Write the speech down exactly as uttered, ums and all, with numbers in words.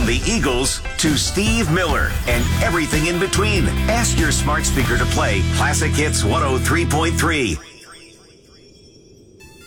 From the Eagles to Steve Miller and everything in between. Ask your smart speaker to play Classic Hits one oh three point three.